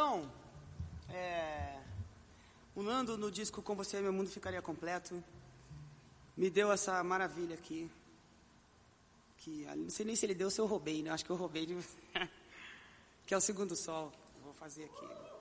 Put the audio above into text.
Então, o Nando no disco Com Você Meu Mundo Ficaria Completo me deu essa maravilha aqui. Que não sei nem se ele deu ou se eu roubei, né? Acho que eu roubei. Que é o segundo sol. Vou fazer aqui.